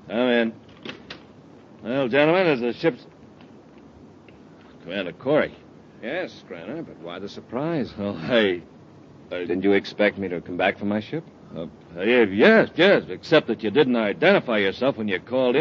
Come in. Well, gentlemen, as the ship's... Commander Corey. Yes, Granner, but why the surprise? Oh, hey. Didn't you expect me to come back from my ship? Yes, except that you didn't identify yourself when you called in.